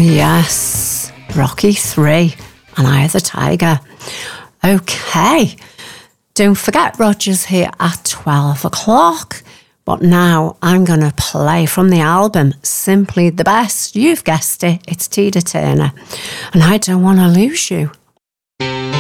Yes, Rocky 3, and Eye of the Tiger. Okay, don't forget Roger's here at 12 o'clock. But now I'm going to play from the album Simply the Best. You've guessed it, it's Tina Turner. And I don't want to lose you.